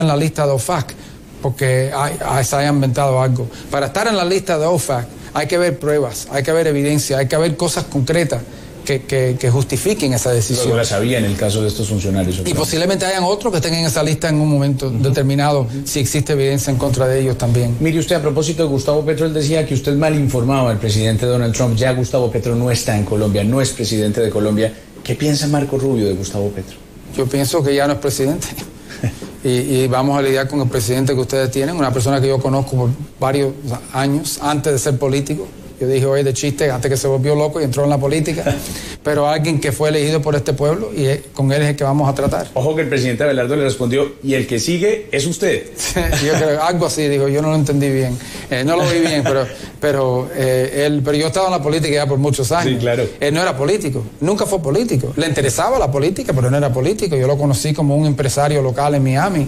en la lista de OFAC porque se haya inventado algo. Para estar en la lista de OFAC hay que ver pruebas, hay que ver evidencia, hay que ver cosas concretas que justifiquen esa decisión. Pero la sabía en el caso de estos funcionarios. Y posiblemente hayan otros que estén en esa lista en un momento determinado, si existe evidencia en contra de ellos también. Mire usted, a propósito de Gustavo Petro, él decía que usted mal informaba al presidente Donald Trump. Ya Gustavo Petro no está en Colombia, no es presidente de Colombia. ¿Qué piensa Marco Rubio de Gustavo Petro? Yo pienso que ya no es presidente. Y vamos a lidiar con el presidente que ustedes tienen, una persona que yo conozco por varios años antes de ser político. Yo dije hoy de chiste hasta que se volvió loco y entró en la política, pero alguien que fue elegido por este pueblo y con él es el que vamos a tratar. Ojo que el presidente Abelardo le respondió, y el que sigue es usted. Yo creo, algo así, dijo, yo no lo entendí bien, no lo vi bien, pero yo he estado en la política ya por muchos años. Sí, claro. Él no era político, nunca fue político, le interesaba la política, pero no era político. Yo lo conocí como un empresario local en Miami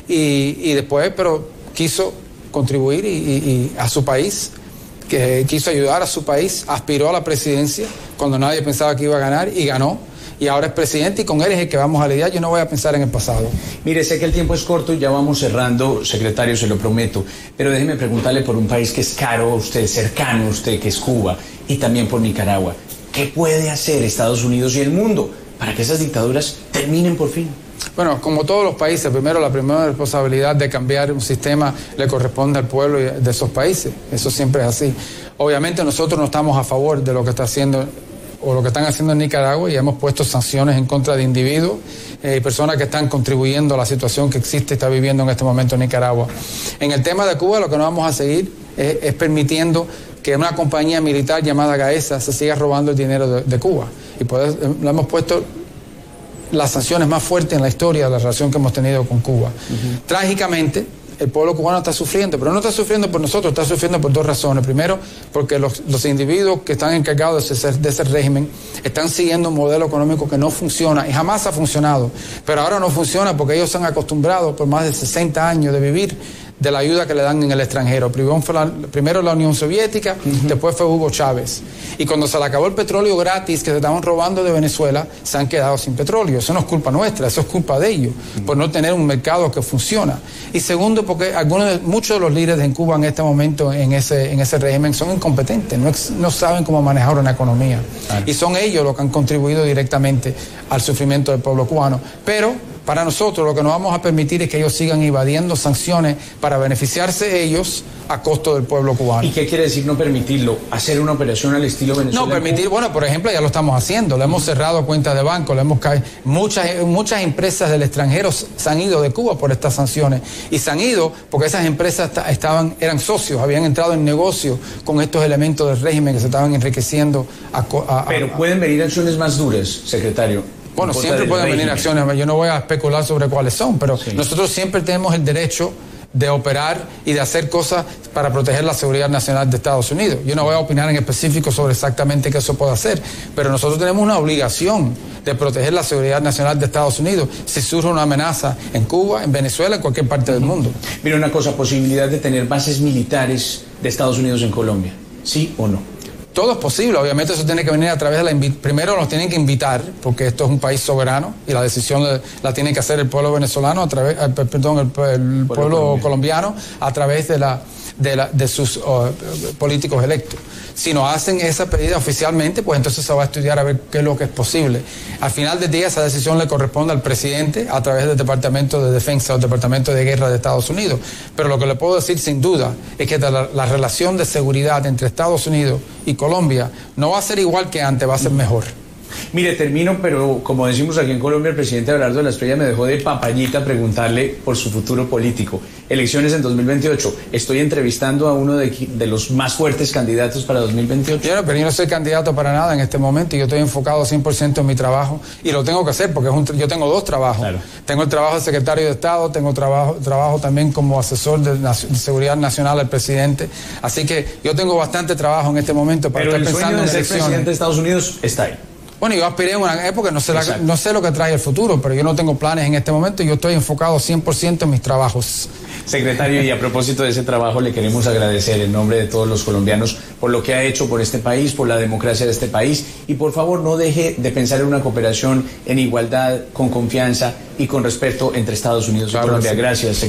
y después, pero quiso contribuir y a su país, que quiso ayudar a su país, aspiró a la presidencia cuando nadie pensaba que iba a ganar y ganó, y ahora es presidente y con él es el que vamos a lidiar. Yo no voy a pensar en el pasado. Mire, sé que el tiempo es corto y ya vamos cerrando, secretario, se lo prometo, pero déjeme preguntarle por un país que es caro a usted, cercano a usted, que es Cuba, y también por Nicaragua. ¿Qué puede hacer Estados Unidos y el mundo para que esas dictaduras terminen por fin? Bueno, como todos los países, la primera responsabilidad de cambiar un sistema le corresponde al pueblo de esos países. Eso siempre es así. Obviamente nosotros no estamos a favor de lo que está haciendo o lo que están haciendo en Nicaragua y hemos puesto sanciones en contra de individuos y personas que están contribuyendo a la situación que existe y está viviendo en este momento en Nicaragua. En el tema de Cuba, lo que no vamos a seguir es permitiendo que una compañía militar llamada Gaesa se siga robando el dinero de Cuba. Y por eso lo hemos puesto las sanciones más fuertes en la historia de la relación que hemos tenido con Cuba. Trágicamente, el pueblo cubano está sufriendo, pero no está sufriendo por nosotros, está sufriendo por dos razones. Primero, porque los individuos que están encargados de ese régimen están siguiendo un modelo económico que no funciona y jamás ha funcionado, pero ahora no funciona porque ellos se han acostumbrado por más de 60 años de vivir de la ayuda que le dan en el extranjero. Primero la Unión Soviética, después fue Hugo Chávez. Y cuando se le acabó el petróleo gratis que se estaban robando de Venezuela, se han quedado sin petróleo. Eso no es culpa nuestra, eso es culpa de ellos, por no tener un mercado que funciona. Y segundo, porque muchos de los líderes en Cuba en este momento, en ese régimen, son incompetentes, no saben cómo manejar una economía. Y son ellos los que han contribuido directamente al sufrimiento del pueblo cubano. Pero para nosotros lo que no vamos a permitir es que ellos sigan evadiendo sanciones para beneficiarse ellos a costo del pueblo cubano. ¿Y qué quiere decir no permitirlo? ¿Hacer una operación al estilo Venezuela? No permitir, bueno, por ejemplo, ya lo estamos haciendo, le hemos cerrado cuentas de banco, muchas empresas del extranjero se han ido de Cuba por estas sanciones y se han ido porque esas empresas eran socios, habían entrado en negocio con estos elementos del régimen que se estaban enriqueciendo. Pero pueden venir acciones más duras, secretario. Bueno, siempre pueden venir acciones, yo no voy a especular sobre cuáles son, pero nosotros siempre tenemos el derecho de operar y de hacer cosas para proteger la seguridad nacional de Estados Unidos. Yo no voy a opinar en específico sobre exactamente qué eso puede hacer, pero nosotros tenemos una obligación de proteger la seguridad nacional de Estados Unidos si surge una amenaza en Cuba, en Venezuela, en cualquier parte del mundo. Mira una cosa, posibilidad de tener bases militares de Estados Unidos en Colombia, ¿sí o no? Todo es posible, obviamente eso tiene que venir a través de primero nos tienen que invitar, porque esto es un país soberano y la decisión la tiene que hacer el pueblo venezolano el pueblo colombiano a través de sus políticos electos. Si no hacen esa pedida oficialmente, pues entonces se va a estudiar a ver qué es lo que es posible. Al final del día esa decisión le corresponde al presidente a través del Departamento de Defensa o Departamento de Guerra de Estados Unidos. Pero lo que le puedo decir sin duda es que la relación de seguridad entre Estados Unidos y Colombia no va a ser igual que antes, va a ser mejor. Mire, termino, pero como decimos aquí en Colombia, el presidente Abelardo de la Espriella me dejó de papayita preguntarle por su futuro político. Elecciones en 2028. Estoy entrevistando a uno de los más fuertes candidatos para 2028. Pero yo no soy candidato para nada en este momento y yo estoy enfocado 100% en mi trabajo y lo tengo que hacer porque yo tengo dos trabajos. Claro. Tengo el trabajo de secretario de Estado, tengo trabajo también como asesor de Seguridad Nacional del presidente. Así que yo tengo bastante trabajo en este momento para estar pensando en elecciones. Pero el sueño de ser presidente de Estados Unidos está ahí. Bueno, yo aspiré en una época, no sé lo que trae el futuro, pero yo no tengo planes en este momento y yo estoy enfocado 100% en mis trabajos. Secretario, y a propósito de ese trabajo, le queremos agradecer en nombre de todos los colombianos por lo que ha hecho por este país, por la democracia de este país, y por favor no deje de pensar en una cooperación en igualdad, con confianza y con respeto entre Estados Unidos y Colombia. Gracias.